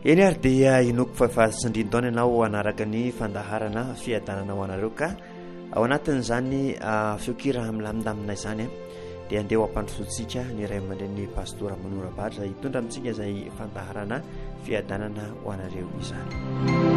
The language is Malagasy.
eny ary dia inoko fa efa sindrin-taona ianao anaraka ny fandaharana fiadanana ho anareo ka ao anatin'izany fiokira milamindamina izany dia andeha ho ampandrosoantsika ny ray aman-dren'ny pastora Manora Badra hitondra amintsika izay fandaharana fiadanana ho anareo izany.